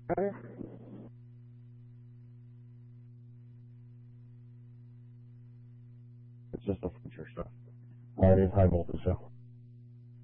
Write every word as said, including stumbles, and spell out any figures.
It's just a feature stuff. Uh, it is high voltage, so.